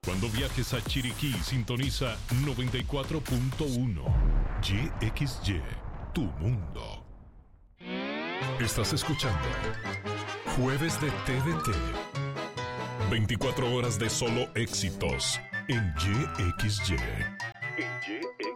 Cuando viajes a Chiriquí, sintoniza 94.1 YXY, tu mundo. Estás escuchando Jueves de TDT. 24 horas de solo éxitos en YXY. En YXY.